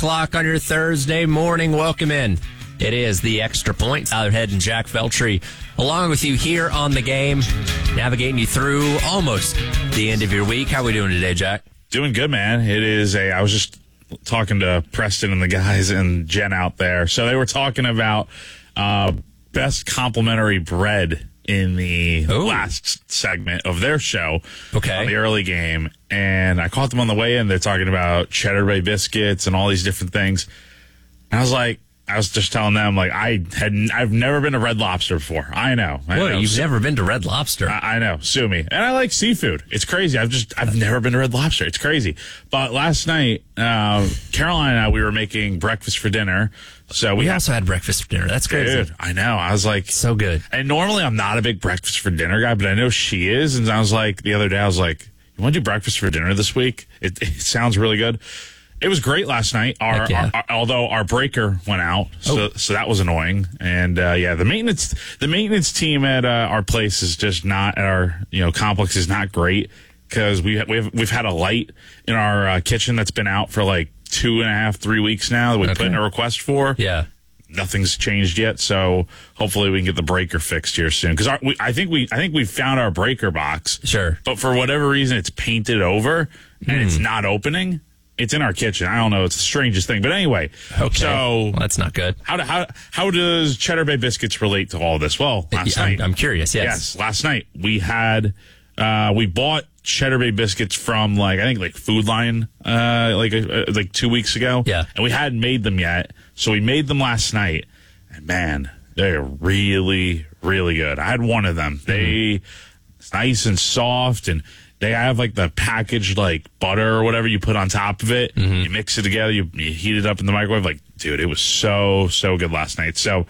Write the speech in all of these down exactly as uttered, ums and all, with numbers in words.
o'clock on your Thursday morning. Welcome in. It is the Extra Point. Tyler Head and Jack Veltri along with you here on the game, navigating you through almost the end of your week. How are we doing today, Jack? Doing good, man. It is a, I was just talking to Preston and the guys and Jen out there. So they were talking about uh, best complimentary bread in the Ooh. last segment of their show. Okay. On the early game. And I caught them on the way in. They're talking about Cheddar Bay biscuits and all these different things. And I was like, I was just telling them, like, I had, I've never been to Red Lobster before. I know. I what? know. You've never been to Red Lobster? I, I know. Sue me. And I like seafood. It's crazy. I've just, I've never been to Red Lobster. It's crazy. But last night, uh, Caroline and I, we were making breakfast for dinner. So we, we also had breakfast for dinner. That's crazy. Dude, I know. I was like, so good. And normally I'm not a big breakfast for dinner guy, but I know she is. And I was like, the other day, I was like, you want to do breakfast for dinner this week? It, it sounds really good. It was great last night. Our, yeah. our, our although our breaker went out, so oh. so that was annoying. And uh, yeah, the maintenance the maintenance team at uh, our place is just not at our you know complex is not great because we ha- we've we've had a light in our uh, kitchen that's been out for like two and a half three weeks now that we okay. put in a request for. Yeah. Nothing's changed yet, so hopefully we can get the breaker fixed here soon. Because I think we, I think we found our breaker box. Sure. But for whatever reason, it's painted over and hmm. it's not opening. It's in our kitchen. I don't know. It's the strangest thing. But anyway, okay. so well, that's not good. How do, how how does Cheddar Bay biscuits relate to all this? Well, last I'm, night, I'm curious. Yes. Yes, last night we had uh, we bought Cheddar Bay biscuits from like I think like Food Lion uh, like uh, like two weeks ago. Yeah, and we hadn't made them yet, so we made them last night. And man, they're really really good. I had one of them. Mm-hmm. They it's nice and soft and. They have like the packaged like butter or whatever you put on top of it. Mm-hmm. You mix it together. You, you heat it up in the microwave. Like, dude, it was so, so good last night. So,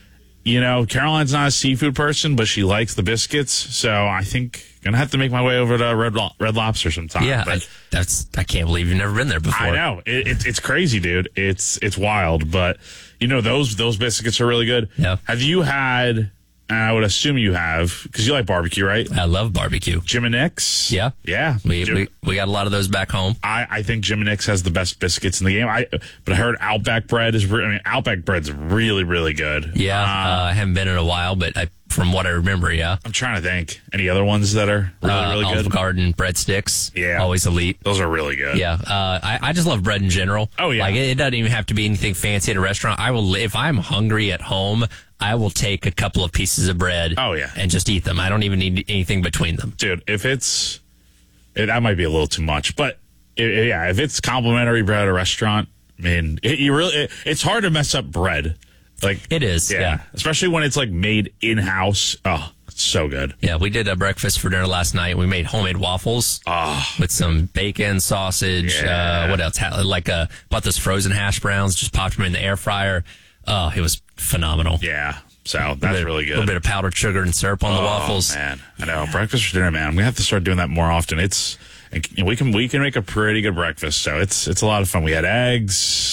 you know, Caroline's not a seafood person, but she likes the biscuits. So I think I'm going to have to make my way over to Red, Lo- Red Lobster sometime. Yeah, but I, that's, I can't believe you've never been there before. I know. It, it, it's crazy, dude. It's, it's wild. But, you know, those, those biscuits are really good. Yeah. Have you had... And I would assume you have, because you like barbecue, right? I love barbecue. Jim and Nick's? Yeah. Yeah. We, Jim, we we got a lot of those back home. I, I think Jim and Nick's has the best biscuits in the game. I But I heard Outback bread is, re- I mean, Outback bread's really, really good. Yeah. Uh, uh, I haven't been in a while, but I, from what I remember, yeah. I'm trying to think. Any other ones that are really, uh, really good? Olive Garden breadsticks. Yeah. Always elite. Those are really good. Yeah. Uh, I, I just love bread in general. Oh, yeah. Like, it, it doesn't even have to be anything fancy at a restaurant. I will, if I'm hungry at home, I will take a couple of pieces of bread. Oh, yeah. And just eat them. I don't even need anything between them. Dude, if it's, it, that might be a little too much, but it, yeah, if it's complimentary bread at a restaurant, I mean, it, you really, it, it's hard to mess up bread. Like it is. Yeah. yeah. Especially when it's like made in-house. Oh, it's so good. Yeah. We did a breakfast for dinner last night. We made homemade waffles oh. with some bacon, sausage. Yeah. Uh, what else? Like, uh, bought those frozen hash browns, just popped them in the air fryer. Oh, it was phenomenal. Yeah. So that's bit, really good. A little bit of powdered sugar and syrup on oh, the waffles. Man, I know. Breakfast for dinner, man. We have to start doing that more often. It's and we can we can make a pretty good breakfast. So it's it's a lot of fun. We had eggs,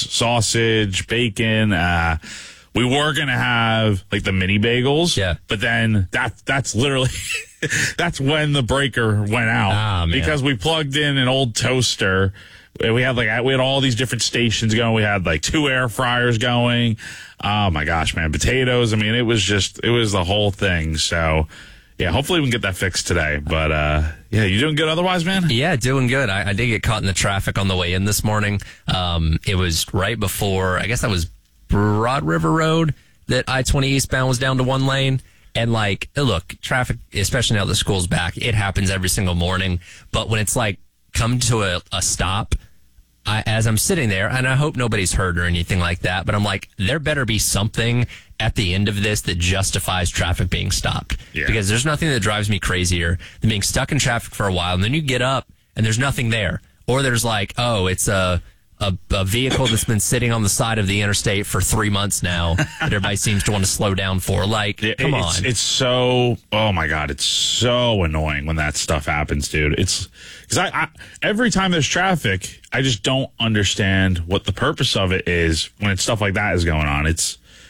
sausage, bacon. Uh, we were gonna have like the mini bagels. Yeah. But then that that's literally that's when the breaker went out ah, man. because we plugged in an old toaster. We had like we had all these different stations going. We had like two air fryers going. Oh my gosh, man! Potatoes. I mean, it was just it was the whole thing. So yeah, hopefully we can get that fixed today. But uh, yeah, you doing good otherwise, man? Yeah, doing good. I, I did get caught in the traffic on the way in this morning. Um, it was right before I guess that was Broad River Road that I twenty eastbound was down to one lane. And like, look, traffic, especially now that school's back, it happens every single morning. But when it's like come to a, a stop. I, as I'm sitting there, and I hope nobody's hurt or anything like that, but I'm like, there better be something at the end of this that justifies traffic being stopped. Yeah. Because there's nothing that drives me crazier than being stuck in traffic for a while, and then you get up, and there's nothing there. Or there's like, oh, it's a, a, a vehicle that's been sitting on the side of the interstate for three months now that everybody seems to want to slow down for. Like, it, come it's, on. It's so, oh my God, it's so annoying when that stuff happens, dude. It's, because I, I, every time there's traffic, I just don't understand what the purpose of it is when it's stuff like that is going on. It's,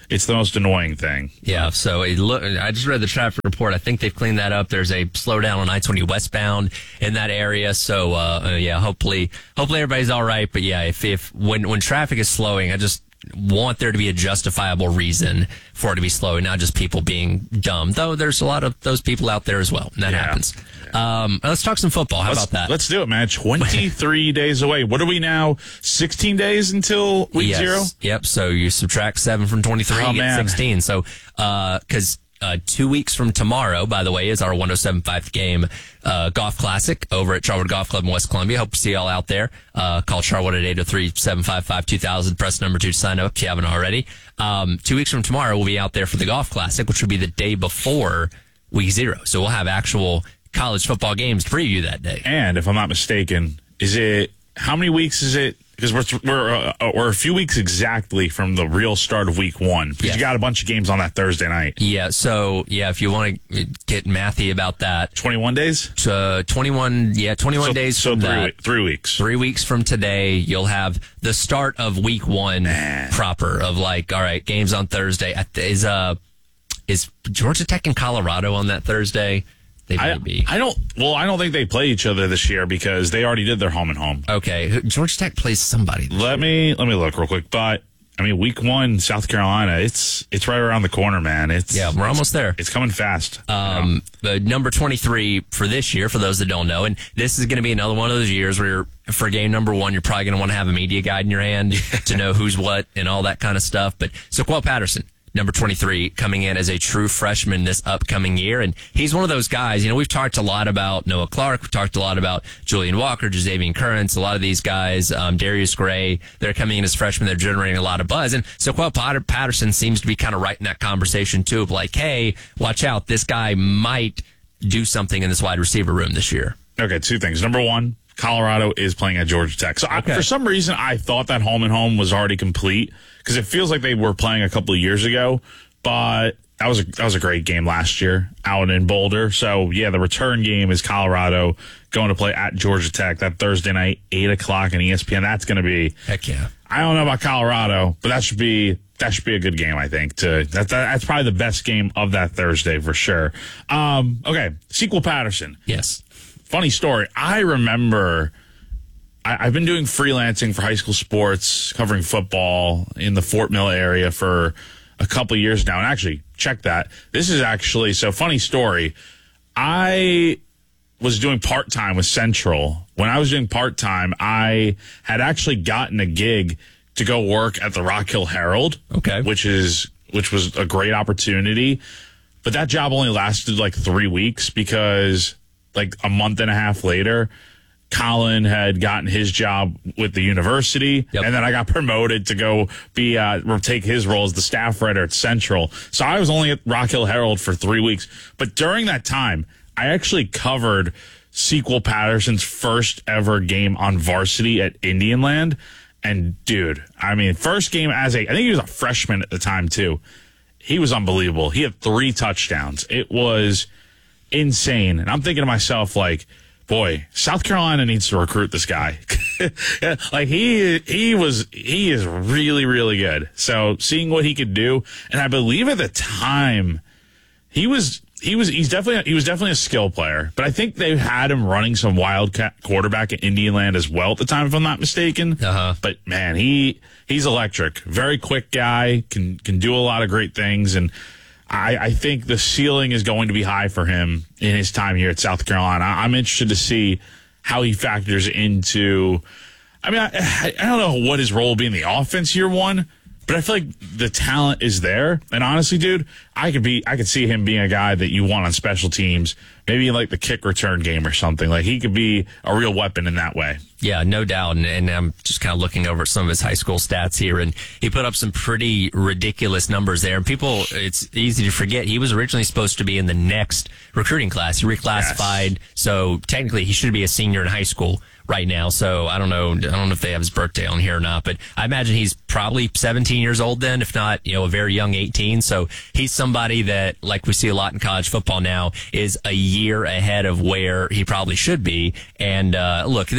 it's the most annoying thing. Yeah, so it look, I just read the traffic report. I think they've cleaned that up. There's a slowdown on I twenty westbound in that area. So, uh, uh, yeah, hopefully, hopefully everybody's all right. But yeah, if, if, when, when traffic is slowing, I just want there to be a justifiable reason for it to be slowing, not just people being dumb. Though there's a lot of those people out there as well. And that Yeah. happens. Um, let's talk some football. How let's, about that? Let's do it, man. twenty-three days away. What are we now? sixteen days until week Yes. zero? Yep. So you subtract seven from twenty-three, Oh, you get man. sixteen. So, uh, cause, uh, two weeks from tomorrow, by the way, is our one oh seven point five game, uh, golf classic over at Charwood Golf Club in West Columbia. Hope to see y'all out there. Uh, call Charwood at eight oh three, seven five five, two thousand. Press number two to sign up if you haven't already. Um, two weeks from tomorrow, we'll be out there for the golf classic, which will be the day before week zero. So we'll have actual college football games to preview that day. And if I'm not mistaken, is it, how many weeks is it? Because we're we're uh, we're a few weeks exactly from the real start of week one. Because Yes. you got a bunch of games on that Thursday night. Yeah. So yeah, if you want to get mathy about that, twenty-one days? uh, twenty-one, yeah, twenty-one So, days so from three, that. we- three weeks. Three weeks from today, you'll have the start of week one Man. proper of like, all right, games on Thursday. At the- Is uh, is Georgia Tech and Colorado on that Thursday? They may I, be. I don't, well, I don't think they play each other this year because they already did their home and home. Okay, who- Georgia Tech plays somebody. Let me, let me look real quick. But, I mean, week one, South Carolina, it's, it's right around the corner, man. It's, Yeah, we're almost there. it's coming fast. Um, the number twenty-three for this year, for those that don't know, and this is going to be another one of those years where you're, for game number one, you're probably going to want to have a media guide in your hand to know who's what and all that kind of stuff. But so Quell Patterson, number twenty-three, coming in as a true freshman this upcoming year. And he's one of those guys, you know, we've talked a lot about Noah Clark. We've talked a lot about Julian Walker, Jazavian Currents, a lot of these guys, um, Darius Gray, they're coming in as freshmen. They're generating a lot of buzz. And so Quell Potter, Patterson seems to be kind of right in that conversation too of like, hey, watch out. This guy might do something in this wide receiver room this year. Okay, two things. Number one, Colorado is playing at Georgia Tech. So Okay. I, for some reason, I thought that home and home was already complete because it feels like they were playing a couple of years ago. But that was a, that was a great game last year out in Boulder. So yeah, the return game is Colorado going to play at Georgia Tech that Thursday night, eight o'clock on E S P N. That's going to be. Heck yeah. I don't know about Colorado, but that should be that should be a good game. I think to that, that that's probably the best game of that Thursday for sure. Um, okay, Sequel Patterson. Yes. Funny story. I remember I, I've been doing freelancing for high school sports, covering football in the Fort Mill area for a couple of years now. And actually, check that. This is actually, so funny story. I was doing part-time with Central. When I was doing part-time, I had actually gotten a gig to go work at the Rock Hill Herald. Okay. Which is, which was a great opportunity. But that job only lasted like three weeks because like a month and a half later, Colin had gotten his job with the university, Yep. and then I got promoted to go be uh, take his role as the staff writer at Central. So I was only at Rock Hill Herald for three weeks. But during that time, I actually covered Sequel Patterson's first ever game on varsity at Indian Land. And dude, I mean, first game as a, I think he was a freshman at the time too. He was unbelievable. He had three touchdowns. It was insane. And I'm thinking to myself, like, boy, South Carolina needs to recruit this guy. Like he, he was, he is really, really good. So seeing what he could do, and I believe at the time he was, he was, he's definitely, he was definitely a skill player, but I think they had him running some wildcat quarterback at Indian Land as well at the time, if I'm not mistaken. Uh-huh. But man, he, he's electric, very quick guy, can, can do a lot of great things. And I, I think the ceiling is going to be high for him in his time here at South Carolina. I'm interested to see how he factors into, I mean, I, I don't know what his role will be in the offense year one, but I feel like the talent is there. And honestly, dude, I could be, I could see him being a guy that you want on special teams, maybe in like the kick return game or something. Like he could be a real weapon in that way. Yeah, no doubt. And, and I'm just kind of looking over some of his high school stats here, and he put up some pretty ridiculous numbers there. And people, it's easy to forget, he was originally supposed to be in the next recruiting class. He reclassified, yes. So technically he should be a senior in high school right now. So I don't know, I don't know if they have his birthday on here or not, but I imagine he's probably seventeen years old then, if not, you know, a very young eighteen. So he's somebody that, like we see a lot in college football now, is a year ahead of where he probably should be. And uh, look, this is a very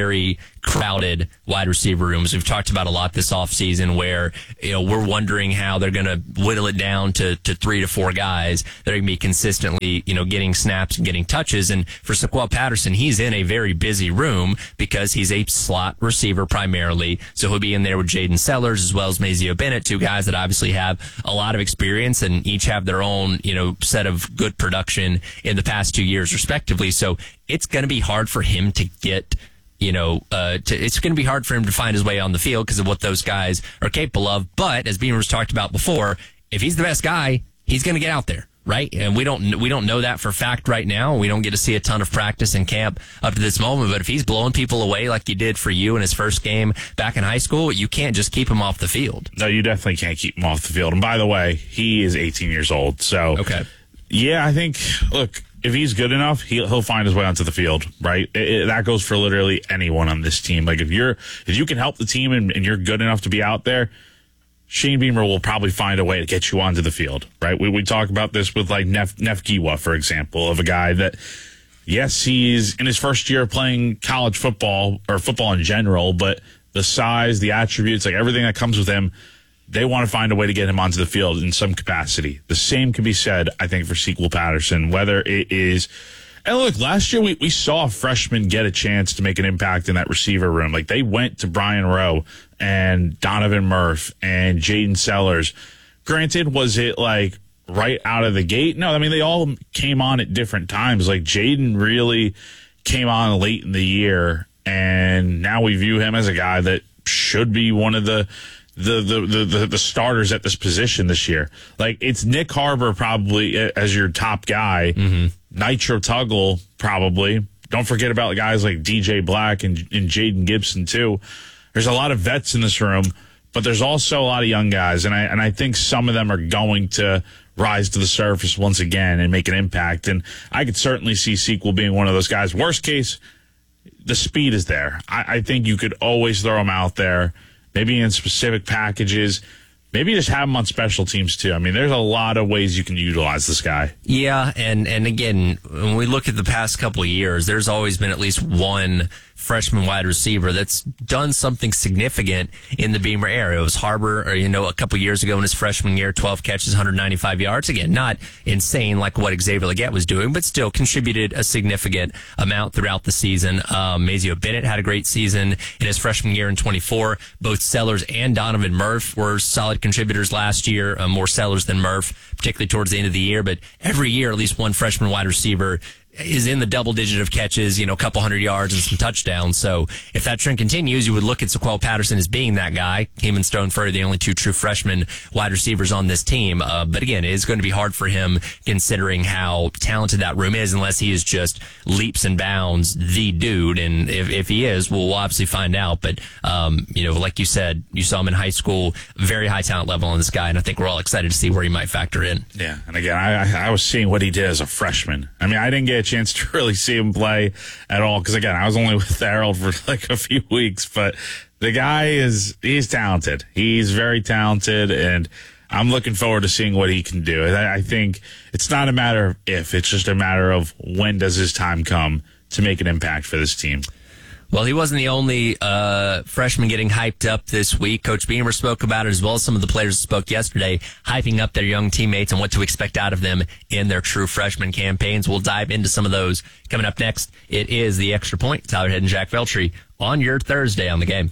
very crowded wide receiver rooms. We've talked about a lot this offseason where, you know, we're wondering how they're going to whittle it down to, to three to four guys that are going to be consistently, you know, getting snaps and getting touches. And for Sequel Patterson, he's in a very busy room because he's a slot receiver primarily. So he'll be in there with Jaden Sellers as well as Mazeo Bennett, two guys that obviously have a lot of experience and each have their own, you know, set of good production in the past two years respectively. So it's going to be hard for him to get You know, uh, to, it's going to be hard for him to find his way on the field because of what those guys are capable of. But as Beamer's talked about before, if he's the best guy, he's going to get out there, right? And we don't we don't know that for fact right now. We don't get to see a ton of practice in camp up to this moment. But if he's blowing people away like he did for you in his first game back in high school, you can't just keep him off the field. No, you definitely can't keep him off the field. And by the way, he is eighteen years old. So, okay. Yeah, I think, look, if he's good enough, he'll, he'll find his way onto the field, right? It, it, that goes for literally anyone on this team. Like if you're, if you can help the team and, and you're good enough to be out there, Shane Beamer will probably find a way to get you onto the field, right? We we talk about this with like Nef, Nef Giwa, for example, of a guy that, yes, he's in his first year playing college football or football in general, but the size, the attributes, like everything that comes with him, they want to find a way to get him onto the field in some capacity. The same can be said, I think, for Sequel Patterson, whether it is, and look, last year we, we saw freshmen get a chance to make an impact in that receiver room. Like they went to Brian Rowe and Donovan Murph and Jaden Sellers. Granted, was it like right out of the gate? No, I mean, they all came on at different times. Like Jaden really came on late in the year, and now we view him as a guy that should be one of the The, the the the starters at this position this year. Like it's Nick Harbor probably as your top guy, mm-hmm. Nitro Tuggle probably. Don't forget about guys like D J Black and, and Jaden Gibson too. There's a lot of vets in this room, but there's also a lot of young guys, and I and I think some of them are going to rise to the surface once again and make an impact. And I could certainly see Sequel being one of those guys. Worst case, the speed is there. I, I think you could always throw him out there. Maybe in specific packages. Maybe just have him on special teams, too. I mean, there's a lot of ways you can utilize this guy. Yeah, and, and again, when we look at the past couple of years, there's always been at least one freshman wide receiver that's done something significant in the Beamer era. It was Harbor, or, you know, a couple of years ago in his freshman year, twelve catches, one hundred ninety-five yards. Again, not insane like what Xavier Legette was doing, but still contributed a significant amount throughout the season. Um, Mazeo Bennett had a great season in his freshman year in twenty-four. Both Sellers and Donovan Murph were solid contributors last year, uh, more Sellers than Murph, particularly towards the end of the year. But every year, at least one freshman wide receiver is in the double digit of catches, you know, a couple hundred yards and some touchdowns. So if that trend continues, you would look at Sequel Patterson as being that guy. Him and Stone Furry, the only two true freshman wide receivers on this team. Uh, but again, it is going to be hard for him considering how talented that room is, unless he is just leaps and bounds the dude. And if, if he is, we'll, we'll obviously find out. But, um, you know, like you said, you saw him in high school, very high talent level on this guy. And I think we're all excited to see where he might factor in. Yeah. And again, I, I was seeing what he did as a freshman. I mean, I didn't get a chance to really see him play at all because, again, I was only with Harold for like a few weeks, but the guy is, he's talented. He's very talented, and I'm looking forward to seeing what he can do. I, I think it's not a matter of if, it's just a matter of when does his time come to make an impact for this team. Well, he wasn't the only uh, freshman getting hyped up this week. Coach Beamer spoke about it, as well as some of the players spoke yesterday, hyping up their young teammates and what to expect out of them in their true freshman campaigns. We'll dive into some of those coming up next. It is The Extra Point. Tyler Head and Jack Veltri on your Thursday on The Game.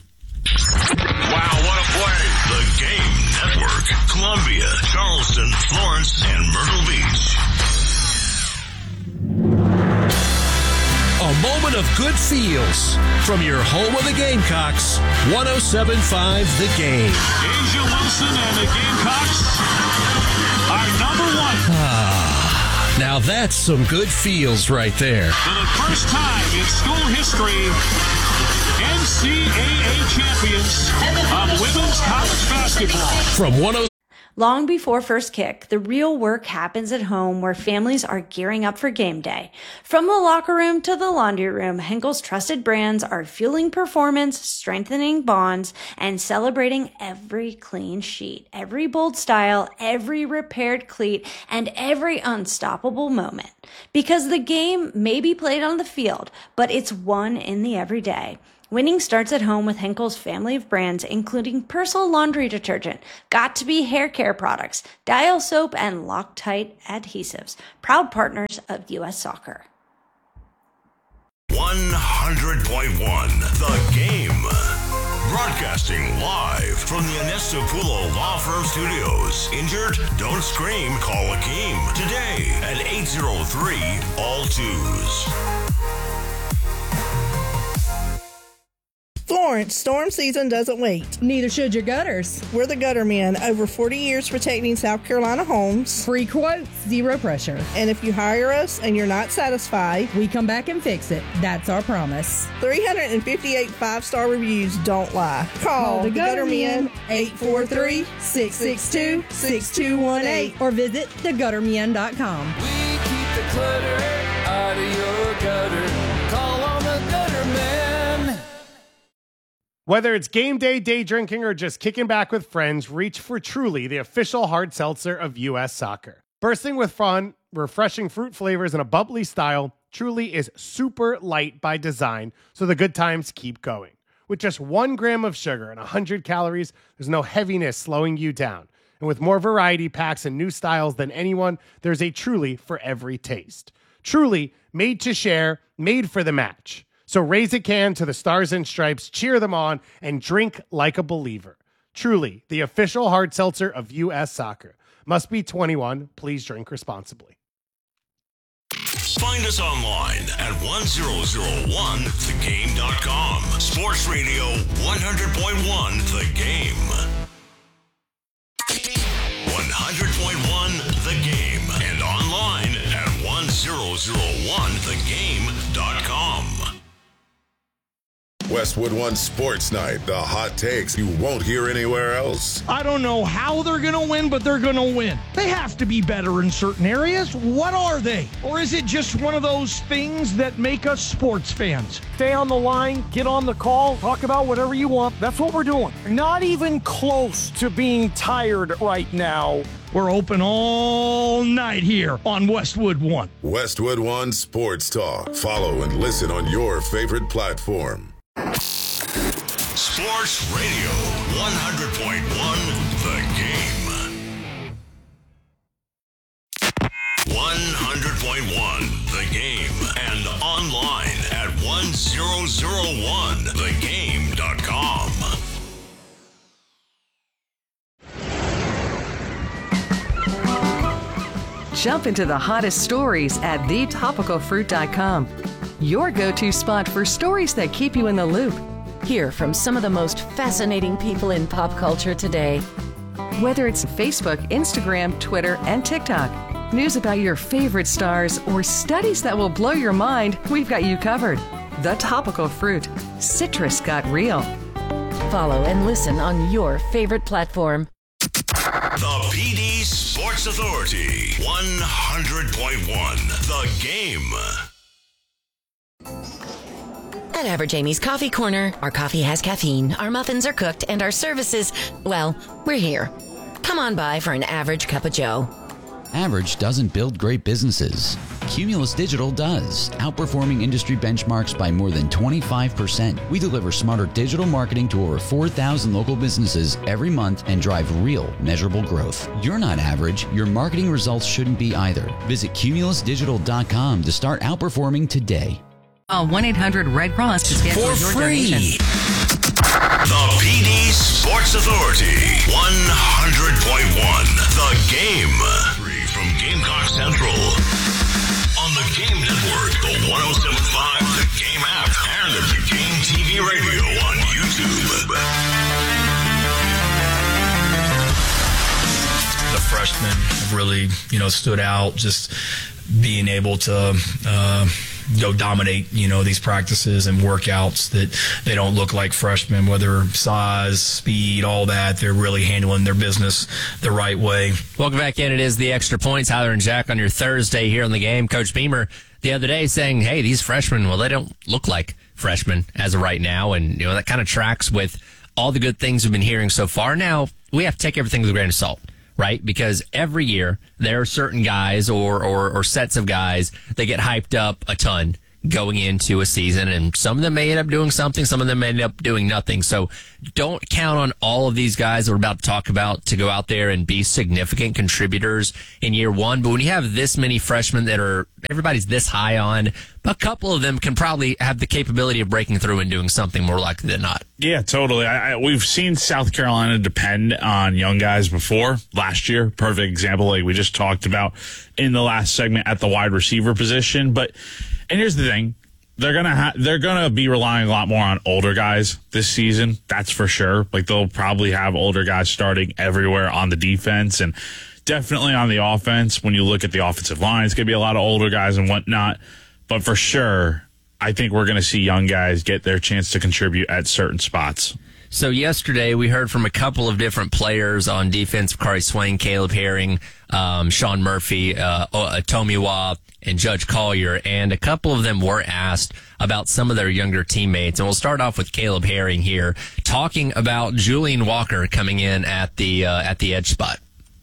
Wow, what a play. The Game Network. Columbia, Charleston, Florence, and Myrtle Beach. A moment of good feels from your home of the Gamecocks, one oh seven point five The Game. Asia Wilson and the Gamecocks are number one. Ah, now that's some good feels right there. For the first time in school history, N C double A champions of women's college basketball. From one oh Long before first kick, the real work happens at home where families are gearing up for game day. From the locker room to the laundry room, Henkel's trusted brands are fueling performance, strengthening bonds, and celebrating every clean sheet, every bold style, every repaired cleat, and every unstoppable moment. Because the game may be played on the field, but it's won in the everyday. Winning starts at home with Henkel's family of brands, including Persil laundry detergent, Got2b hair care products, Dial soap, and Loctite adhesives. Proud partners of U S Soccer. one hundred point one The Game. Broadcasting live from the Anestapulo Law Firm Studios. Injured? Don't scream. Call Akeem today at eight oh three all twos. Florence, storm season doesn't wait. Neither should your gutters. We're the Gutter Men, over forty years protecting South Carolina homes. Free quotes, zero pressure. And if you hire us and you're not satisfied, we come back and fix it. That's our promise. three hundred fifty-eight five-star reviews don't lie. Call, Call the Gutter Men, eight four three, six six two, six two one eight. Or visit the gutter men dot com. We keep the clutter out of your gutter. Call on the Gutter Men. Whether it's game day, day drinking, or just kicking back with friends, reach for Truly, the official hard seltzer of U S Soccer. Bursting with fun, refreshing fruit flavors, and a bubbly style, Truly is super light by design, so the good times keep going. With just one gram of sugar and one hundred calories, there's no heaviness slowing you down. And with more variety packs and new styles than anyone, there's a Truly for every taste. Truly, made to share, made for the match. So raise a can to the Stars and Stripes, cheer them on, and drink like a believer. Truly, the official hard seltzer of U S Soccer. Must be twenty-one. Please drink responsibly. Find us online at one thousand one the game dot com. Sports Radio one hundred point one The Game. one hundred point one The Game. And online at one thousand one the game dot com. Westwood One Sports Night, the hot takes you won't hear anywhere else. I don't know how they're going to win, but they're going to win. They have to be better in certain areas. What are they? Or is it just one of those things that make us sports fans? Stay on the line, get on the call, talk about whatever you want. That's what we're doing. Not even close to being tired right now. We're open all night here on Westwood One. Westwood One Sports Talk. Follow and listen on your favorite platform. Sports Radio one hundred point one The Game. one hundred point one The Game and online at one thousand one the game dot com. Jump into the hottest stories at the topical fruit dot com. Your go-to spot for stories that keep you in the loop. Hear from some of the most fascinating people in pop culture today. Whether it's Facebook, Instagram, Twitter, and TikTok, news about your favorite stars, or studies that will blow your mind, we've got you covered. The Topical Fruit. Citrus got real. Follow and listen on your favorite platform. The P D Sports Authority one hundred point one The Game. At Average Amy's Coffee Corner, our coffee has caffeine, our muffins are cooked, and our services, well, we're here. Come on by for an average cup of joe. Average doesn't build great businesses. Cumulus Digital does, outperforming industry benchmarks by more than twenty-five percent. We deliver smarter digital marketing to over four thousand local businesses every month and drive real, measurable growth. You're not average. Your marketing results shouldn't be either. Visit cumulus digital dot com to start outperforming today. Call one eight hundred red cross to schedule For your free. donation. The P D Sports Authority one hundred point one The Game. Free from Gamecock Central. On the Game Network, the one oh seven point five The Game app, and the Game T V radio on YouTube. The freshmen have really, you know, stood out, just being able to uh, go dominate, you know, these practices and workouts that they don't look like freshmen, whether size, speed, all that. They're really handling their business the right way. Welcome back in. It is the Extra Points. Tyler and Jack on your Thursday here on the Game. Coach Beamer the other day saying, hey, these freshmen, well, they don't look like freshmen as of right now. And, you know, that kind of tracks with all the good things we've been hearing so far. Now, we have to take everything with a grain of salt, right? Because every year there are certain guys or, or, or sets of guys that get hyped up a ton going into a season, and some of them may end up doing something, some of them may end up doing nothing. So don't count on all of these guys that we're about to talk about to go out there and be significant contributors in year one. But when you have this many freshmen that are everybody's this high on, a couple of them can probably have the capability of breaking through and doing something more likely than not. Yeah, totally. I, I, we've seen South Carolina depend on young guys before. Last year, perfect example, like we just talked about in the last segment at the wide receiver position. But and here's the thing. They're gonna ha- they're gonna be relying a lot more on older guys this season. That's for sure. Like they'll probably have older guys starting everywhere on the defense and definitely on the offense. When you look at the offensive line, it's gonna be a lot of older guys and whatnot. But for sure, I think we're gonna see young guys get their chance to contribute at certain spots. So yesterday we heard from a couple of different players on defense: Kari Swain, Caleb Herring, um, Sean Murphy, uh, Tomiwa, and Judge Collier, and a couple of them were asked about some of their younger teammates. And we'll start off with Caleb Herring here, talking about Julian Walker coming in at the uh, at the edge spot.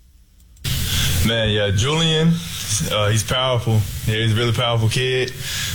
Man, yeah, Julian, uh, he's powerful. Yeah, he's a really powerful kid.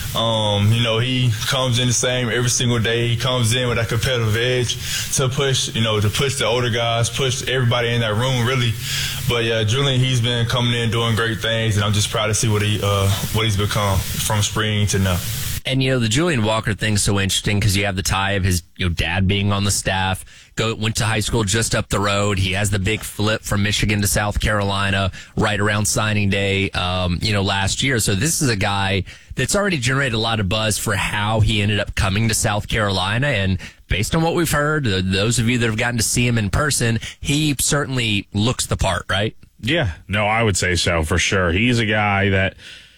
Um, you know, he comes in the same every single day. He comes in with that competitive edge to push, you know, to push the older guys, push everybody in that room, really. But yeah, Julian, he's been coming in doing great things, and I'm just proud to see what he uh, what he's become from spring to now. And, you know, the Julian Walker thing's so interesting because you have the tie of his you know, dad being on the staff, go went to high school just up the road. He has the big flip from Michigan to South Carolina right around signing day, um, you know, last year. So this is a guy that's already generated a lot of buzz for how he ended up coming to South Carolina. And based on what we've heard, those of you that have gotten to see him in person, he certainly looks the part, right? Yeah, no, I would say so for sure. He's a guy that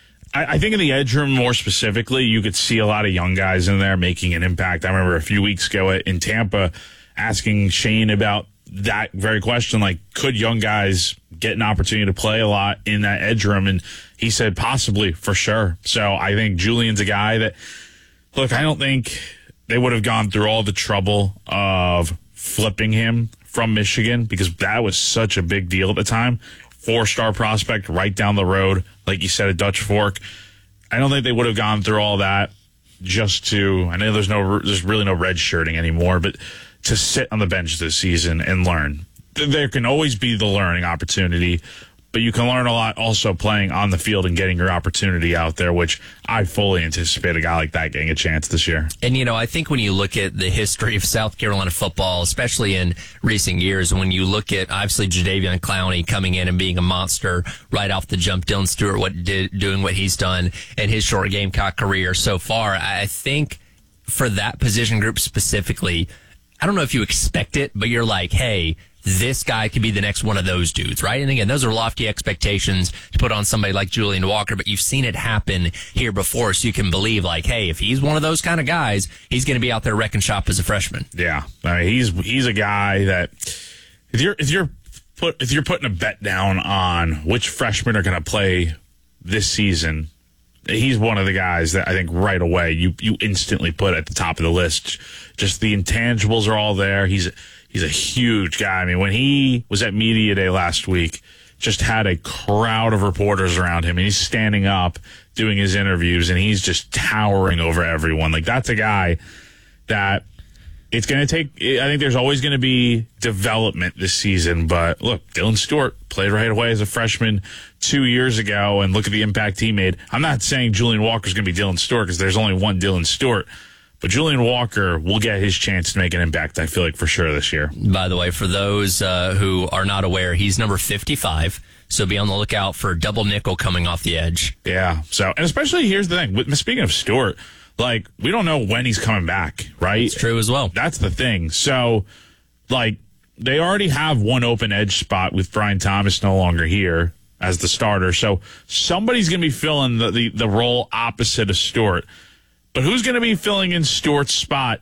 I think in the edge room more specifically, you could see a lot of young guys in there making an impact. I remember a few weeks ago in Tampa asking Shane about that very question, like, could young guys get an opportunity to play a lot in that edge room? And he said possibly, for sure. So I think Julian's a guy that, look, I don't think they would have gone through all the trouble of flipping him from Michigan because that was such a big deal at the time. Four-star prospect right down the road, like you said, at Dutch Fork. I don't think they would have gone through all that just to, I know there's no, there's really no red shirting anymore, but to sit on the bench this season and learn. There can always be the learning opportunity, but you can learn a lot also playing on the field and getting your opportunity out there, which I fully anticipate a guy like that getting a chance this year. And, you know, I think when you look at the history of South Carolina football, especially in recent years, when you look at, obviously, Jadeveon Clowney coming in and being a monster right off the jump, Dylan Stewart what did, doing what he's done in his short Gamecock career so far, I think for that position group specifically, I don't know if you expect it, but you're like, hey, this guy could be the next one of those dudes, right? And again, those are lofty expectations to put on somebody like Julian Walker, but you've seen it happen here before, so you can believe, like, hey, if he's one of those kind of guys, he's going to be out there wrecking shop as a freshman. Yeah, I mean, he's he's a guy that if you're if you're put if you're putting a bet down on which freshmen are going to play this season, he's one of the guys that I think right away you you instantly put at the top of the list. Just the intangibles are all there. He's He's a huge guy. I mean, when he was at Media Day last week, just had a crowd of reporters around him, and he's standing up doing his interviews, and he's just towering over everyone. Like, that's a guy that it's going to take – I think there's always going to be development this season. But, look, Dylan Stewart played right away as a freshman two years ago, and look at the impact he made. I'm not saying Julian Walker's going to be Dylan Stewart because there's only one Dylan Stewart. But Julian Walker will get his chance to make an impact, I feel like, for sure this year. By the way, for those uh, who are not aware, he's number fifty-five, so be on the lookout for double nickel coming off the edge. Yeah, so, and especially, here's the thing, speaking of Stewart, like, we don't know when he's coming back, right? It's true as well. That's the thing. So, like, they already have one open edge spot with Brian Thomas no longer here as the starter, so somebody's going to be filling the, the, the role opposite of Stewart. But who's going to be filling in Stewart's spot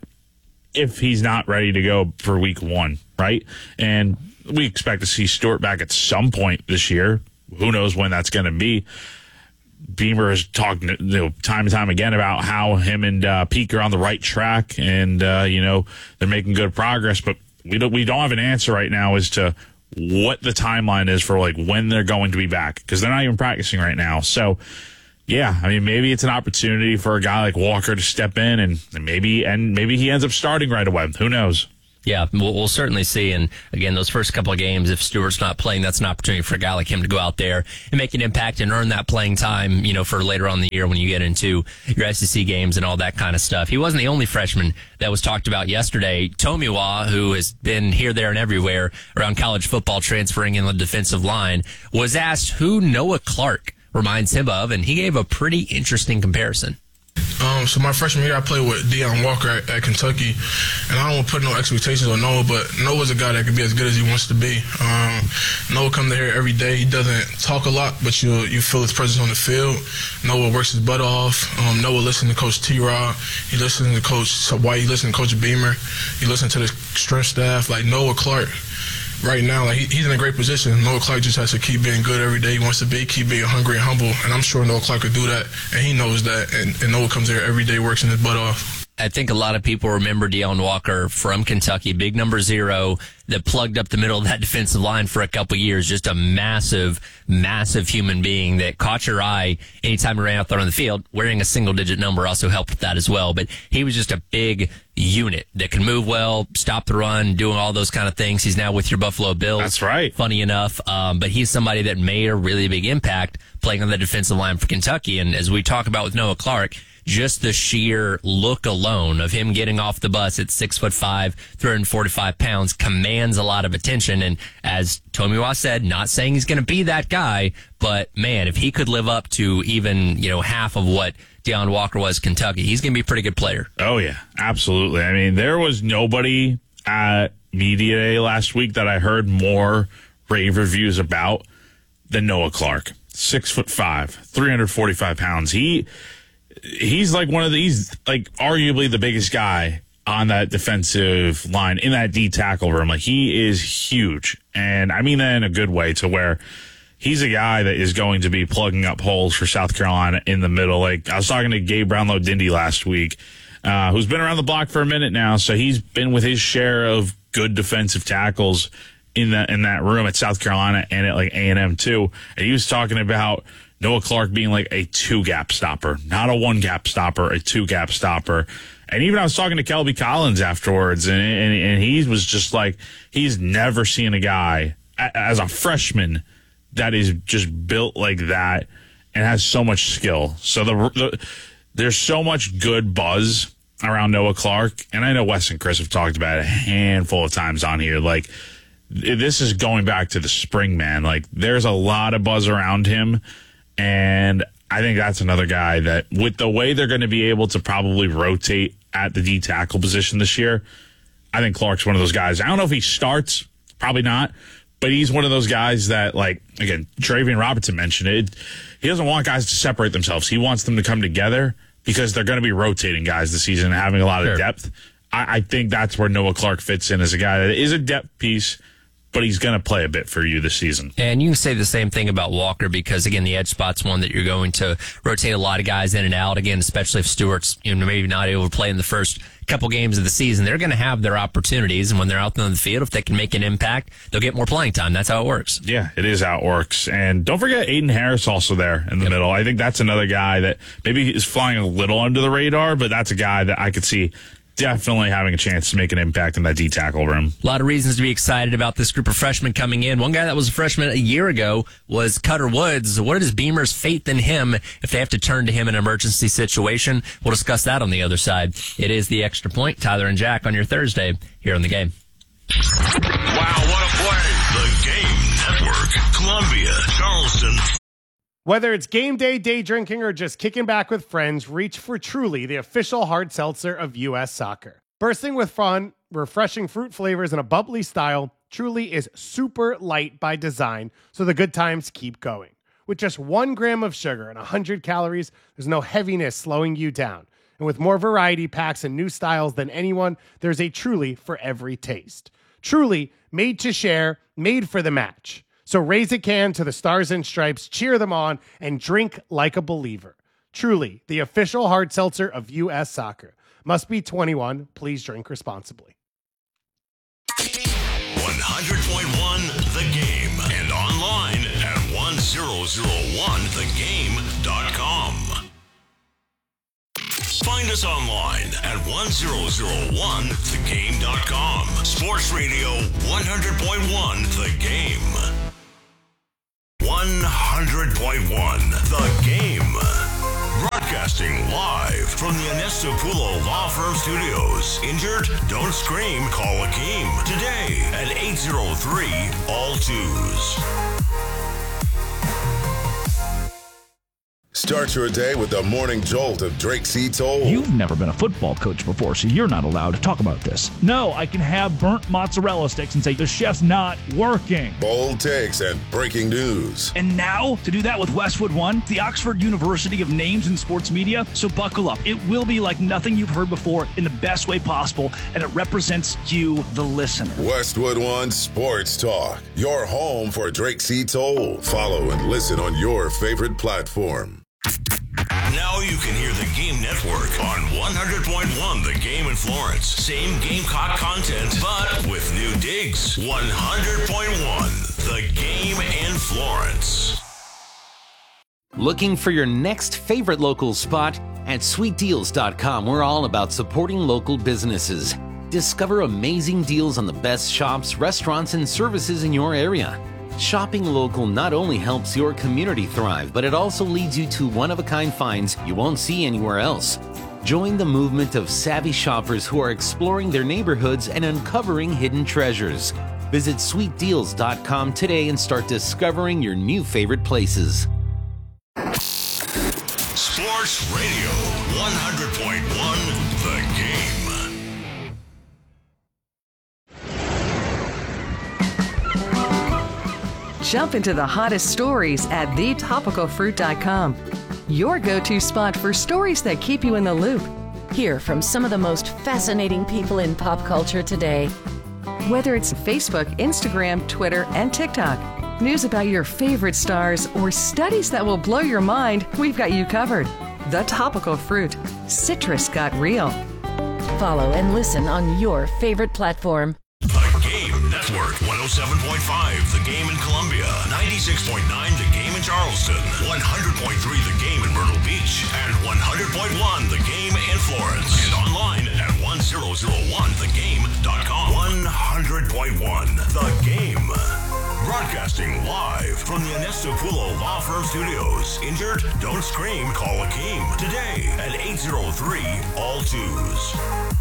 if he's not ready to go for week one, right? And we expect to see Stewart back at some point this year. Who knows when that's going to be. Beamer has talked you know, time and time again about how him and uh, Peak are on the right track, and uh, you know they're making good progress. But we don't we don't have an answer right now as to what the timeline is for like when they're going to be back because they're not even practicing right now. So Yeah, I mean, maybe it's an opportunity for a guy like Walker to step in, and maybe and maybe he ends up starting right away. Who knows? Yeah, we'll, we'll certainly see. And again, those first couple of games, if Stewart's not playing, that's an opportunity for a guy like him to go out there and make an impact and earn that playing time, you know, for later on in the year when you get into your S E C games and all that kind of stuff. He wasn't the only freshman that was talked about yesterday. Tomiwa, who has been here, there, and everywhere around college football, transferring in the defensive line, was asked who Noah Clark reminds him of, and he gave a pretty interesting comparison. Um, so my freshman year, I played with Deion Walker at, at Kentucky, and I don't want to put no expectations on Noah, but Noah's a guy that can be as good as he wants to be. Um, Noah comes to here every day. He doesn't talk a lot, but you you feel his presence on the field. Noah works his butt off. Um, Noah listens to Coach T-Rod. He listens to Coach White. He listens to Coach Beamer. He listens to the strength staff. Like Noah Clark, right now, like he, he's in a great position. Noah Clark just has to keep being good every day he wants to be, keep being hungry and humble, and I'm sure Noah Clark could do that, and he knows that, and, and Noah comes here every day, works his butt off. I think a lot of people remember Deion Walker from Kentucky, big number zero that plugged up the middle of that defensive line for a couple years. Just a massive, massive human being that caught your eye anytime he ran out there on the field. Wearing a single-digit number also helped with that as well. But he was just a big unit that can move well, stop the run, doing all those kind of things. He's now with your Buffalo Bills. That's right. Funny enough. Um, but he's somebody that made a really big impact playing on the defensive line for Kentucky. And as we talk about with Noah Clark, just the sheer look alone of him getting off the bus at six foot five, three hundred forty-five pounds commands a lot of attention. And as Tomiwa said, not saying he's going to be that guy, but man, if he could live up to even, you know, half of what Deion Walker was Kentucky, he's going to be a pretty good player. Oh yeah, absolutely. I mean, there was nobody at Media Day last week that I heard more rave reviews about than Noah Clark. Six foot five, three hundred forty-five pounds. He, He's like one of these, like arguably the biggest guy on that defensive line in that D tackle room. Like he is huge. And I mean that in a good way, to where he's a guy that is going to be plugging up holes for South Carolina in the middle. Like I was talking to Gabe Brownlow-Dindy last week, uh, who's been around the block for a minute now. So he's been with his share of good defensive tackles in that, in that room at South Carolina and at like A and M too. And he was talking about Noah Clark being like a two-gap stopper, not a one-gap stopper, a two-gap stopper. And even I was talking to Kelby Collins afterwards, and, and, and he was just like, he's never seen a guy as a freshman that is just built like that and has so much skill. So the, the there's so much good buzz around Noah Clark. And I know Wes and Chris have talked about it a handful of times on here. Like, this is going back to the spring, man. Like, there's a lot of buzz around him. And I think that's another guy that, with the way they're going to be able to probably rotate at the D tackle position this year, I think Clark's one of those guys. I don't know if he starts, probably not, but he's one of those guys that, like, again, Travian Robertson mentioned it. He doesn't want guys to separate themselves. He wants them to come together because they're going to be rotating guys this season and having a lot of sure. depth. I, I think that's where Noah Clark fits in as a guy that is a depth piece, but he's going to play a bit for you this season. And you can say the same thing about Walker because, again, the edge spot's one that you're going to rotate a lot of guys in and out. Again, especially if Stewart's, you know, maybe not able to play in the first couple games of the season, they're going to have their opportunities. And when they're out on the field, if they can make an impact, they'll get more playing time. That's how it works. Yeah, it is how it works. And don't forget Aiden Harris also there in the yep. middle. I think that's another guy that maybe is flying a little under the radar, but that's a guy that I could see definitely having a chance to make an impact in that D tackle room. A lot of reasons to be excited about this group of freshmen coming in. One guy that was a freshman a year ago was Cutter Woods. What is Beamer's faith in him if they have to turn to him in an emergency situation? We'll discuss that on the other side. It is the Extra Point. Tyler and Jack on your Thursday here on The Game. Wow, what a play. The Game Network, Columbia, Charleston. Whether it's game day, day drinking, or just kicking back with friends, reach for Truly, the official hard seltzer of U S Soccer. Bursting with fun, refreshing fruit flavors, and a bubbly style, Truly is super light by design, so the good times keep going. With just one gram of sugar and one hundred calories, there's no heaviness slowing you down. And with more variety packs and new styles than anyone, there's a Truly for every taste. Truly, made to share, made for the match. So raise a can to the Stars and Stripes, cheer them on, and drink like a believer. Truly, the official hard seltzer of U S Soccer. Must be twenty-one. Please drink responsibly. one hundred point one The Game and online at ten oh oh one the game dot com. Find us online at one thousand one the game dot com. Sports Radio one hundred point one The Game. one hundred point one The Game. Broadcasting live from the Anestopulo Law Firm Studios. Injured? Don't scream. Call Akeem today at eight oh three all twos. Start your day with the morning jolt of Drake C. Toll. You've never been a football coach before, so you're not allowed to talk about this. No, I can have burnt mozzarella sticks and say the chef's not working. Bold takes and breaking news. And now, to do that with Westwood One, the Oxford University of Names in Sports Media, so buckle up. It will be like nothing you've heard before in the best way possible, and it represents you, the listener. Westwood One Sports Talk, your home for Drake C. Toll. Follow and listen on your favorite platform. Now you can hear the Game Network on one hundred point one The Game in Florence. Same Gamecock content, but with new digs. one hundred point one The Game in Florence. Looking for your next favorite local spot? At sweet deals dot com, we're all about supporting local businesses. Discover amazing deals on the best shops, restaurants, and services in your area. Shopping local not only helps your community thrive, but it also leads you to one-of-a-kind finds you won't see anywhere else. Join the movement of savvy shoppers who are exploring their neighborhoods and uncovering hidden treasures. Visit sweet deals dot com today and start discovering your new favorite places. Sports Radio one hundred point one The Game. Jump into the hottest stories at the topical fruit dot com. Your go-to spot for stories that keep you in the loop. Hear from some of the most fascinating people in pop culture today. Whether it's Facebook, Instagram, Twitter, and TikTok, news about your favorite stars, or studies that will blow your mind, we've got you covered. The Topical Fruit. Citrus got real. Follow and listen on your favorite platform. The Game Network, one oh seven point five The Game in Columbia, ninety-six point nine The Game in Charleston, one hundred point three The Game in Myrtle Beach, and one hundred point one The Game in Florence. And online at one thousand one the game dot com. one hundred point one The Game. Broadcasting live from the Anestopulo Law Firm Studios. Injured? Don't scream. Call Akeem today at eight oh three all twos.